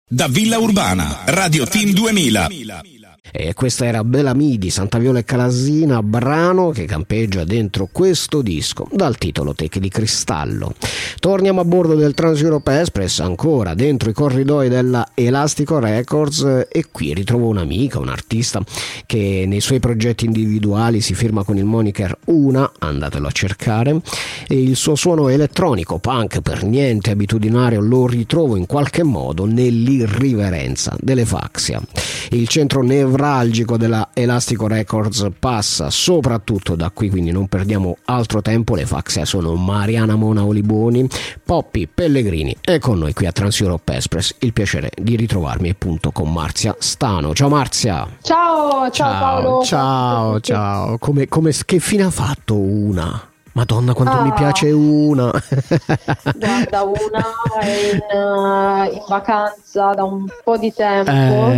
Da Villa Urbana, Radio Team 2000. E questa era Bellamy di Santa Viola e Calasina, brano che campeggia dentro questo disco dal titolo Teche di Cristallo. Torniamo a bordo del Trans-Europe Express, ancora dentro i corridoi della Elastico Records, e qui ritrovo un'amica, un artista che nei suoi progetti individuali si firma con il moniker Una, andatelo a cercare, e il suo suono elettronico punk per niente abitudinario lo ritrovo in qualche modo nell'irriverenza delle Faxia. Il centro nevralgico della Elastico Records passa soprattutto da qui, quindi non perdiamo altro tempo. Le Faxia sono Mariana Mona Oliboni, Poppy Pellegrini, e con noi qui a Trans-Europe Express il piacere di ritrovarmi appunto con Marzia Stano. Ciao Marzia. Ciao Paolo. Ciao. Che fine ha fatto Una? Madonna, quanto mi piace Una. Guarda, Una è in vacanza da un po' di tempo.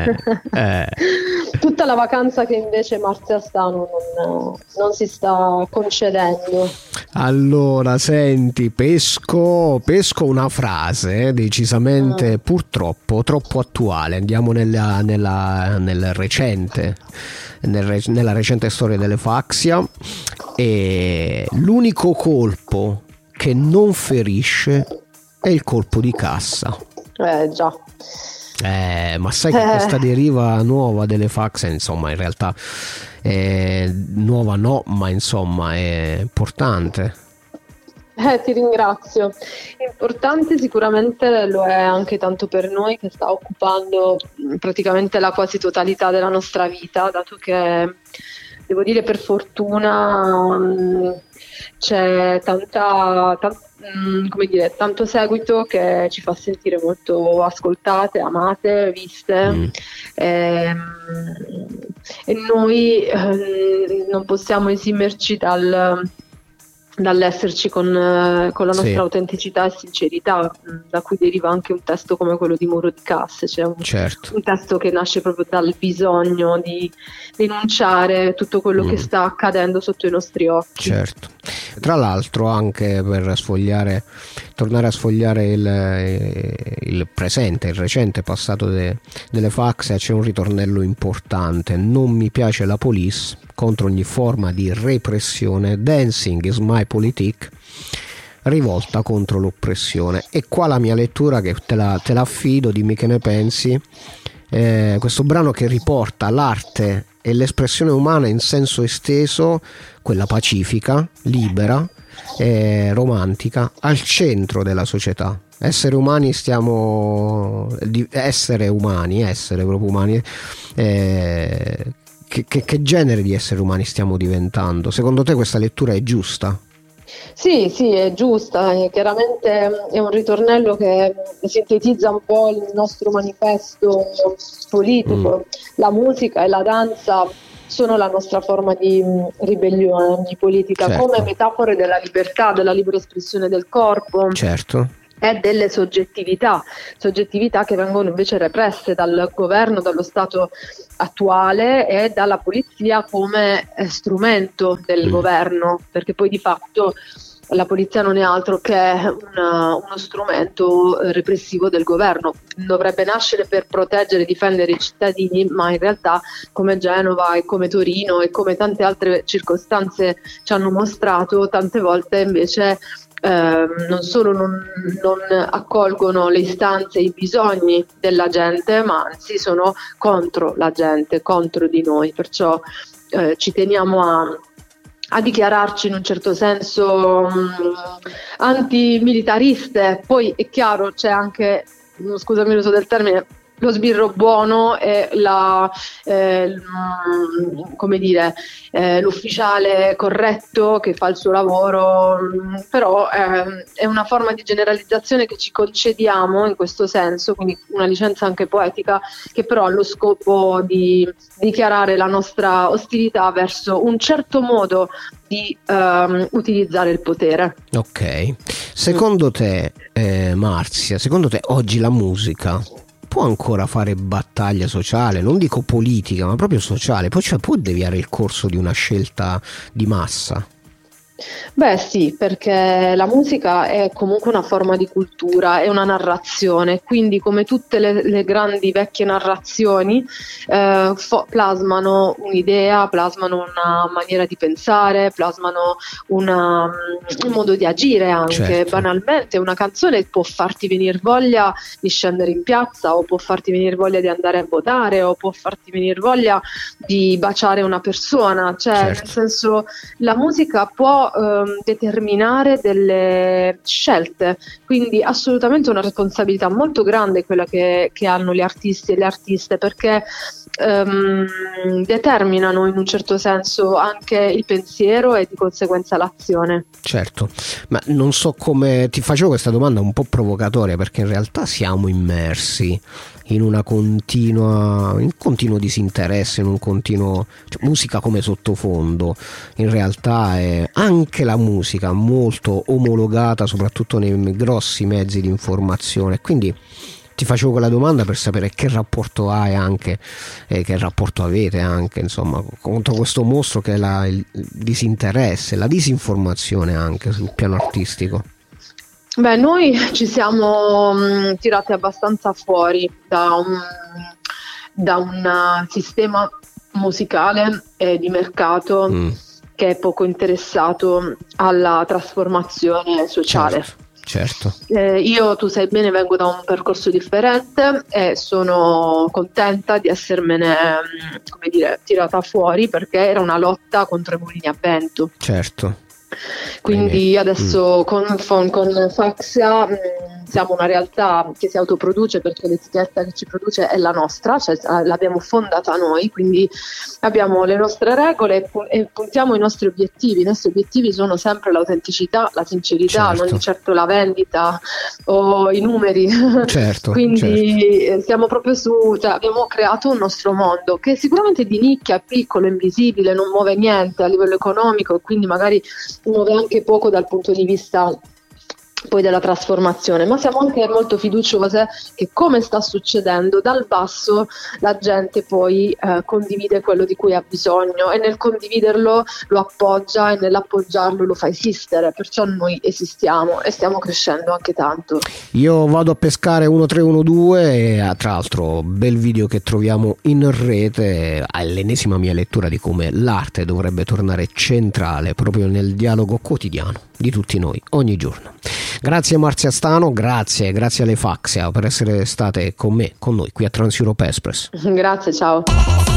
Tutta la vacanza che invece Marzia Stano non si sta concedendo. Allora, senti, pesco una frase decisamente purtroppo troppo attuale. Andiamo nella recente storia delle Faxia, e l'unico colpo che non ferisce è il colpo di cassa. Già. Ma sai che questa deriva nuova delle Faxia, insomma, in realtà nuova no, ma insomma è importante. Ti ringrazio. Importante sicuramente lo è anche tanto per noi, che sta occupando praticamente la quasi totalità della nostra vita, dato che devo dire per fortuna c'è tanto seguito che ci fa sentire molto ascoltate, amate, viste, e noi non possiamo esimerci dall'esserci con la nostra autenticità e sincerità, da cui deriva anche un testo come quello di Muro di Casse, cioè un testo che nasce proprio dal bisogno di denunciare tutto quello che sta accadendo sotto i nostri occhi. Certo. Tra l'altro, anche per tornare a sfogliare il presente, il recente passato delle Faxia, c'è un ritornello importante: non mi piace la police, contro ogni forma di repressione, dancing is my politique, rivolta contro l'oppressione. E qua la mia lettura, che te la affido, dimmi che ne pensi. Questo brano che riporta l'arte e l'espressione umana in senso esteso, quella pacifica, libera, romantica, al centro della società. Essere proprio umani. Che genere di esseri umani stiamo diventando? Secondo te questa lettura è giusta? Sì, è giusta, chiaramente è un ritornello che sintetizza un po' il nostro manifesto politico. La musica e la danza sono la nostra forma di ribellione, di politica, certo, come metafore della libertà, della libera espressione del corpo. Certo. E delle soggettività che vengono invece represse dal governo, dallo Stato attuale e dalla polizia come strumento del governo, perché poi di fatto la polizia non è altro che uno strumento repressivo del governo. Dovrebbe nascere per proteggere e difendere i cittadini, ma in realtà, come Genova e come Torino e come tante altre circostanze ci hanno mostrato, tante volte invece non solo non accolgono le istanze e i bisogni della gente, ma anzi sono contro la gente, contro di noi. Perciò ci teniamo a dichiararci in un certo senso antimilitariste. Poi è chiaro, c'è anche, scusami l'uso del termine, lo sbirro buono e l'ufficiale corretto che fa il suo lavoro, però è una forma di generalizzazione che ci concediamo in questo senso, quindi una licenza anche poetica, che però ha lo scopo di dichiarare la nostra ostilità verso un certo modo di utilizzare il potere. Ok, secondo te Marzia, secondo te oggi la musica può ancora fare battaglia sociale, non dico politica, ma proprio sociale, poi può deviare il corso di una scelta di massa? Beh sì, perché la musica è comunque una forma di cultura, è una narrazione, quindi come tutte le grandi vecchie narrazioni plasmano un'idea, plasmano una maniera di pensare, plasmano un modo di agire anche. Certo. Banalmente una canzone può farti venire voglia di scendere in piazza, o può farti venire voglia di andare a votare, o può farti venire voglia di baciare una persona, cioè Certo. nel senso la musica può determinare delle scelte, quindi assolutamente una responsabilità molto grande quella che hanno gli artisti e le artiste, perché determinano in un certo senso anche il pensiero e di conseguenza l'azione. Certo, ma non so come ti facevo questa domanda un po' provocatoria, perché in realtà siamo immersi in un continuo disinteresse, in un continuo, cioè, musica come sottofondo. In realtà è anche la musica molto omologata, soprattutto nei grossi mezzi di informazione, quindi ti facevo quella domanda per sapere che rapporto hai anche, che rapporto avete anche, insomma, contro questo mostro che è il disinteresse, la disinformazione anche sul piano artistico. Beh, noi ci siamo tirati abbastanza fuori da un sistema musicale e di mercato che è poco interessato alla trasformazione sociale. Certo. Io, tu sai bene, vengo da un percorso differente e sono contenta di essermene, come dire, tirata fuori, perché era una lotta contro i mulini a vento. Certo. Quindi adesso con Faxia siamo una realtà che si autoproduce, perché l'etichetta che ci produce è la nostra, cioè l'abbiamo fondata noi, quindi abbiamo le nostre regole e puntiamo i nostri obiettivi. I nostri obiettivi sono sempre l'autenticità, la sincerità, certo. non certo la vendita o i numeri. Certo. Quindi siamo proprio cioè abbiamo creato un nostro mondo che sicuramente è di nicchia, è piccolo, invisibile, non muove niente a livello economico, e quindi magari muove anche poco dal punto di vista poi della trasformazione, ma siamo anche molto fiduciose che, come sta succedendo, dal basso la gente poi condivide quello di cui ha bisogno, e nel condividerlo lo appoggia, e nell'appoggiarlo lo fa esistere, perciò noi esistiamo e stiamo crescendo anche tanto. Io vado a pescare 1312 e tra l'altro bel video che troviamo in rete, all'ennesima mia lettura di come l'arte dovrebbe tornare centrale proprio nel dialogo quotidiano di tutti noi ogni giorno. Grazie Marzia Stano, grazie alle Faxia per essere state con noi qui a Trans Europe Express. Grazie, ciao.